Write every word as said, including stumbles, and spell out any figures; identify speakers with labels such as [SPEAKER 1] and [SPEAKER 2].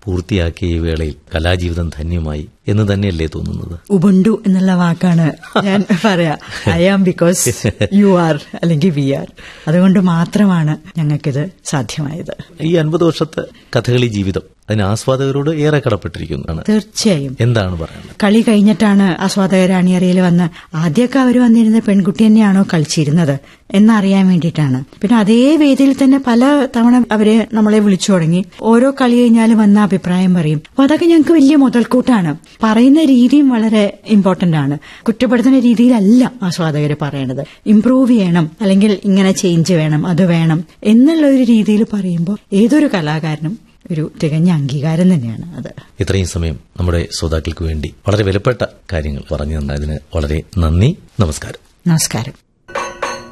[SPEAKER 1] പൂർത്തിയാക്കിയ ഈ വേളയിൽ കലാജീവിതം ധന്യമായി എന്ന് തന്നെയല്ലേ തോന്നുന്നത്?
[SPEAKER 2] ഉബുണ്ടു എന്നുള്ള വാക്കാണ് ഞാൻ പറയാ. I am because you are അല്ലെങ്കിൽ വി ആർ. അതുകൊണ്ട് മാത്രമാണ് ഞങ്ങൾക്കിത് സാധ്യമായത്.
[SPEAKER 1] ഈ അൻപത് വർഷത്തെ കഥകളി ജീവിതം അതിന് ആസ്വാദകരോട് ഏറെ കടപ്പെട്ടിരിക്കുന്നതാണ്.
[SPEAKER 2] തീർച്ചയായും.
[SPEAKER 1] എന്താണ് പറയുന്നത്?
[SPEAKER 2] കളി കഴിഞ്ഞിട്ടാണ് ആസ്വാദകർ അണിയറയിൽ വന്ന് ആദ്യമൊക്കെ അവർ വന്നിരുന്ന പെൺകുട്ടി തന്നെയാണോ കളിച്ചിരുന്നത് എന്നറിയാൻ വേണ്ടിയിട്ടാണ്. പിന്നെ അതേ വേദിയിൽ തന്നെ പല തവണ അവരെ നമ്മളെ വിളിച്ചു തുടങ്ങി. ഓരോ കളി കഴിഞ്ഞാലും വന്ന അഭിപ്രായം പറയും. അപ്പൊ അതൊക്കെ ഞങ്ങൾക്ക് വലിയ മുതൽക്കൂട്ടാണ്. പറയുന്ന രീതിയും വളരെ ഇമ്പോർട്ടന്റ് ആണ്. കുറ്റപ്പെടുത്തുന്ന രീതിയിലല്ല ആസ്വാദകർ പറയണത്. ഇംപ്രൂവ് ചെയ്യണം, അല്ലെങ്കിൽ ഇങ്ങനെ ചേഞ്ച് വേണം, അത് വേണം എന്നുള്ള ഒരു രീതിയിൽ പറയുമ്പോൾ ഏതൊരു കലാകാരനും ഒരു തികഞ്ഞ അംഗീകാരം തന്നെയാണ് അത്.
[SPEAKER 1] ഇത്രയും സമയം നമ്മുടെ ശ്രോതാക്കൾക്ക് വേണ്ടി വളരെ വിലപ്പെട്ട കാര്യങ്ങൾ പറഞ്ഞു തന്നതിന് വളരെ നന്ദി. നമസ്കാരം.
[SPEAKER 2] നമസ്കാരം.